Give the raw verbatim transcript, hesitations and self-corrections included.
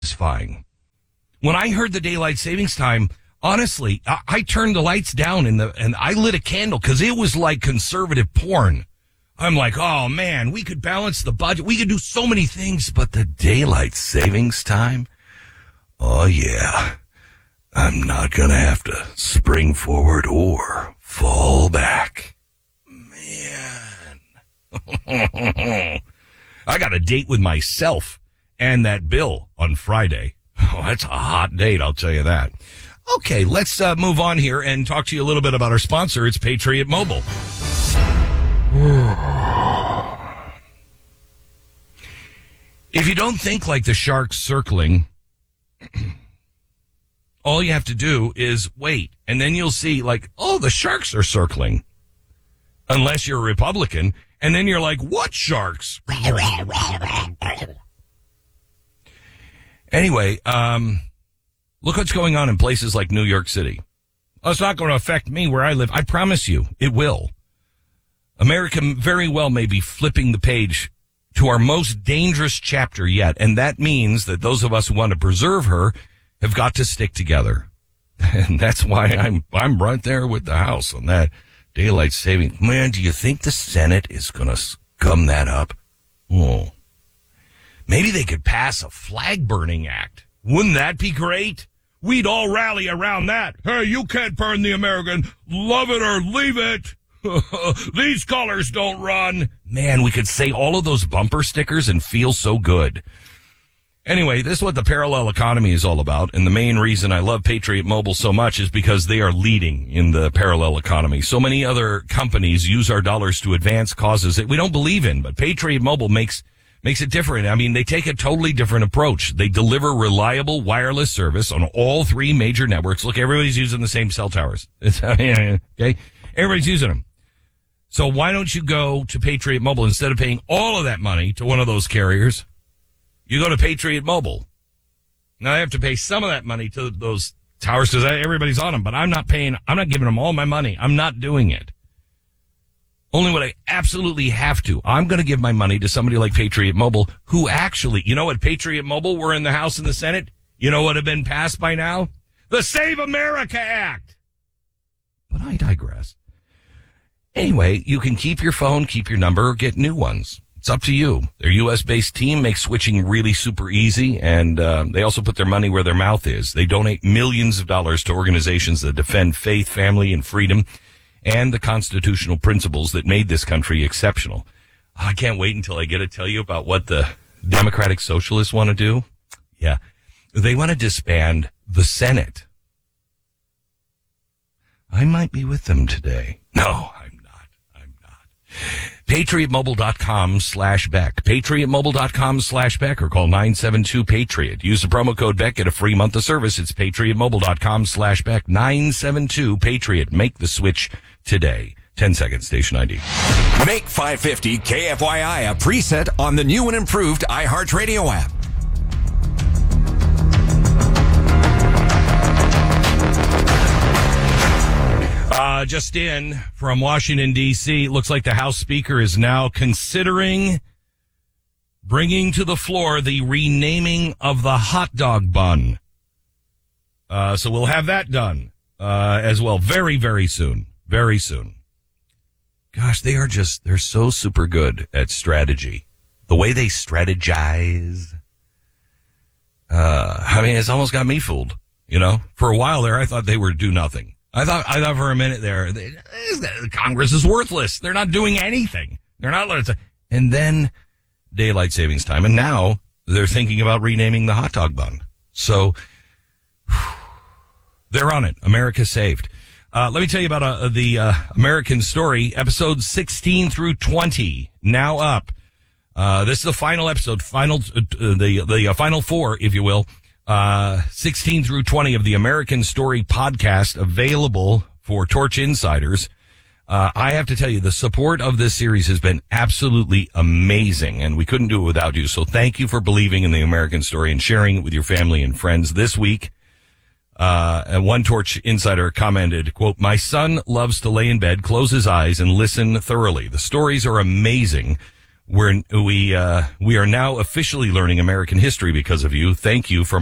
satisfying. When I heard the daylight savings time, honestly, I, I turned the lights down in the, and I lit a candle because it was like conservative porn. I'm like, oh man, we could balance the budget. We could do so many things, but the daylight savings time? Oh yeah. I'm not going to have to spring forward or fall back. Man. I got a date with myself and that bill on Friday. Oh, that's a hot date, I'll tell you that. Okay, let's uh, move on here and talk to you a little bit about our sponsor. It's Patriot Mobile. If you don't think like the sharks circling, all you have to do is wait, and then you'll see, like, oh, the sharks are circling. Unless you're a Republican, and then you're like, what sharks? Anyway, um, look what's going on in places like New York City. Oh, it's not going to affect me where I live. I promise you, it will. America very well may be flipping the page to our most dangerous chapter yet, and that means that those of us who want to preserve her have got to stick together. And that's why I'm I'm right there with the House on that daylight saving. Man, do you think the Senate is going to scum that up? Oh. Maybe they could pass a flag-burning act. Wouldn't that be great? We'd all rally around that. Hey, you can't burn the American. Love it or leave it. These colors don't run. Man, we could say all of those bumper stickers and feel so good. Anyway, this is what the parallel economy is all about, and the main reason I love Patriot Mobile so much is because they are leading in the parallel economy. So many other companies use our dollars to advance causes that we don't believe in, but Patriot Mobile makes makes it different. I mean, they take a totally different approach. They deliver reliable wireless service on all three major networks. Look, everybody's using the same cell towers. Okay? Everybody's using them. So why don't you go to Patriot Mobile instead of paying all of that money to one of those carriers? You go to Patriot Mobile. Now I have to pay some of that money to those towers because everybody's on them, but I'm not paying, I'm not giving them all my money. I'm not doing it. Only when I absolutely have to. I'm going to give my money to somebody like Patriot Mobile who actually, you know what, Patriot Mobile were in the House and the Senate? You know what had been passed by now? The Save America Act. But I digress. Anyway, you can keep your phone, keep your number, or get new ones. It's up to you. Their U S-based team makes switching really super easy, and uh, they also put their money where their mouth is. They donate millions of dollars to organizations that defend faith, family, and freedom, and the constitutional principles that made this country exceptional. I can't wait until I get to tell you about what the Democratic Socialists want to do. Yeah. They want to disband the Senate. I might be with them today. No, I'm not. I'm not. PatriotMobile.com slash Beck. PatriotMobile.com slash Beck or call nine seven two Patriot. Use the promo code Beck. Get a free month of service. It's PatriotMobile.com slash Beck. nine seven two Patriot. Make the switch today. ten seconds, station I D. Make five fifty K F Y I a preset on the new and improved iHeartRadio app. Uh, just in from Washington, D C, looks like the House Speaker is now considering bringing to the floor the renaming of the hot dog bun. Uh, so we'll have that done uh, as well very, very soon. Very soon. Gosh, they are just, they're so super good at strategy. The way they strategize. Uh, I mean, it's almost got me fooled. You know, for a while there, I thought they were do nothing. I thought, I thought for a minute there, they, Congress is worthless. They're not doing anything. They're not, and then daylight savings time. And now they're thinking about renaming the hot dog bun. So they're on it. America saved. Uh, let me tell you about uh, the uh, American Story, episodes sixteen through twenty, now up. Uh, this is the final episode, final, uh, the, the uh, final four, if you will. Uh, sixteen through twenty of the American Story podcast available for Torch Insiders. Uh, I have to tell you, the support of this series has been absolutely amazing, and we couldn't do it without you. So thank you for believing in the American Story and sharing it with your family and friends. This week, uh, and one Torch Insider commented, quote, "My son loves to lay in bed, close his eyes, and listen thoroughly. The stories are amazing. We're, we, uh, we are now officially learning American history because of you. Thank you from